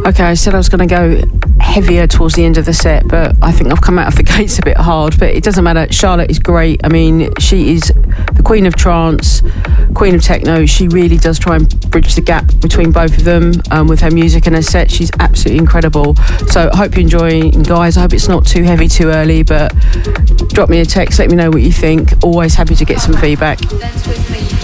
Okay, I said I was going to go heavier towards the end of the set, but I think I've come out of the gates a bit hard, but it doesn't matter. Charlotte is great. I mean, she is the queen of trance, queen of techno. She really does try and bridge the gap between both of them with her music and her set. She's absolutely incredible. So I hope you enjoy, guys. I hope it's not too heavy too early, but drop me a text, let me know what you think. Always happy to get some feedback.